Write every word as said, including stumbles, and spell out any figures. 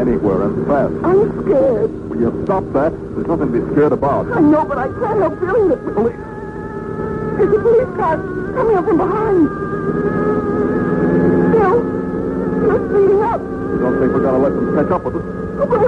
anywhere and fast. I'm scared. Will you stop that? There's nothing to be scared about. I know, but I can't help feeling it. Police. There's a police car coming up from behind. Bill, you're speeding up. You don't think we're going to let them catch up with us? Oh, but